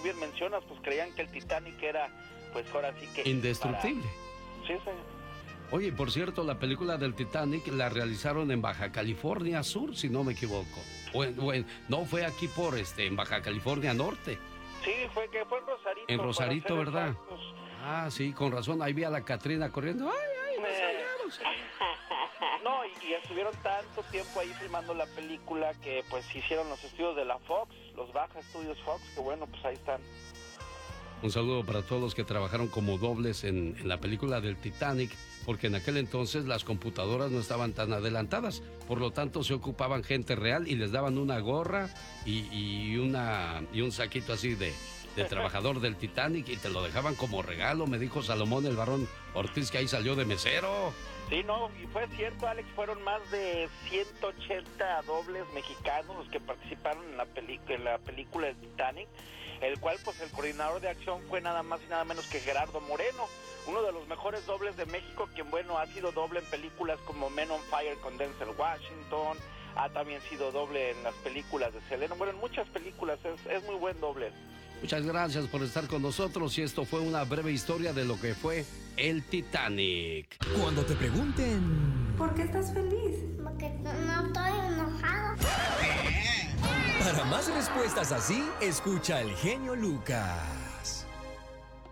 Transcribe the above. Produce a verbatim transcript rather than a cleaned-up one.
bien mencionas, pues creían que el Titanic era, pues ahora sí que... indestructible. Para... Sí, sí. Oye, por cierto, la película del Titanic la realizaron en Baja California Sur, si no me equivoco. O en, o en, no, fue aquí por, este, en Baja California Norte. Sí, fue que fue en Rosarito. En Rosarito, ¿verdad? Exactos. Ah, sí, con razón, ahí vi a la Catrina corriendo. ¡Ay, ay, nos eh... No, y, y estuvieron tanto tiempo ahí filmando la película que pues hicieron los estudios de la Fox, los Baja Studios Fox, que bueno, pues ahí están. Un saludo para todos los que trabajaron como dobles en, en la película del Titanic, porque en aquel entonces las computadoras no estaban tan adelantadas, por lo tanto se ocupaban gente real y les daban una gorra y, y, una, y un saquito así de, de trabajador del Titanic y te lo dejaban como regalo, me dijo Salomón el Barón Ortiz, que ahí salió de mesero. Sí, no, y fue cierto, Alex, fueron más de ciento ochenta dobles mexicanos los que participaron en la, peli en la película del Titanic, el cual pues el coordinador de acción fue nada más y nada menos que Gerardo Moreno, uno de los mejores dobles de México, quien bueno ha sido doble en películas como Men on Fire con Denzel Washington, ha también sido doble en las películas de Selena, bueno, en muchas películas, es, es muy buen doble. Muchas gracias por estar con nosotros y esto fue una breve historia de lo que fue el Titanic. Cuando te pregunten... ¿por qué estás feliz? Porque no estoy enojado. Para más respuestas así, escucha al genio Lucas.